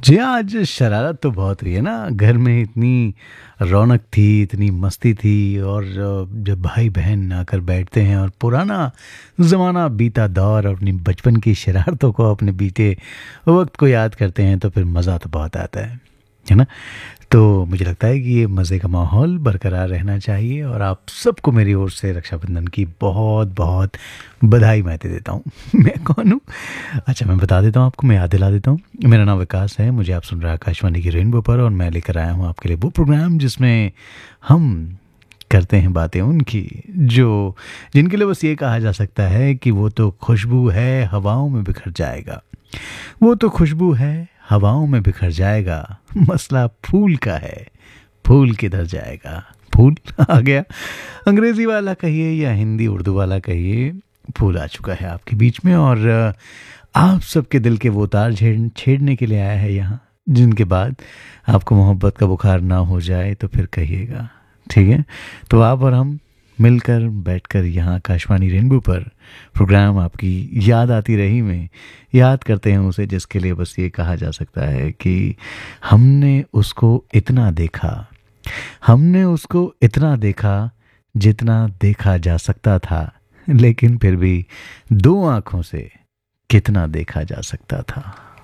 जी, आज शरारत तो बहुत हुई है ना, घर में इतनी रौनक थी, इतनी मस्ती थी और जब भाई-बहन आकर बैठते हैं और पुराना ज़माना, बीता दौर और अपनी बचपन की शरारतों को, अपने बीते वक़्त को याद करते हैं, तो फिर मज़ा तो बहुत आता है ना? तो मुझे लगता है कि ये मज़े का माहौल बरकरार रहना चाहिए और आप सबको मेरी ओर से रक्षाबंधन की बहुत-बहुत बधाई मैं दे देता हूँ। मैं कौन हूँ? अच्छा, मैं बता देता हूँ आपको, मैं याद दिला देता हूँ। मेरा नाम विकास है, मुझे आप सुन रहे हैं आकाशवाणी की रेनबो पर और मैं लेकर आया हूँ आपके लिए वो प्रोग्राम जिसमें हम करते हैं बातें उनकी जो जिनके लिए बस ये कहा जा सकता है कि वो तो खुशबू है, हवाओं में बिखर जाएगा। वो तो खुशबू है, हवाओं में बिखर जाएगा। मसला फूल का है, फूल किधर जाएगा? फूल आ गया। अंग्रेज़ी वाला कहिए या हिंदी उर्दू वाला कहिए, फूल आ चुका है आपके बीच में और आप सबके दिल के वो तार छेड़ने के लिए आया है यहाँ, जिनके बाद आपको मोहब्बत का बुखार ना हो जाए तो फिर कहिएगा, ठीक है? तो आप और हम मिलकर बैठकर यहाँ आकाशवाणी रेनबो पर प्रोग्राम आपकी याद आती रही में याद करते हैं उसे, जिसके लिए बस ये कहा जा सकता है कि हमने उसको इतना देखा, हमने उसको इतना देखा जितना देखा जा सकता था, लेकिन फिर भी दो आँखों से कितना देखा जा सकता था।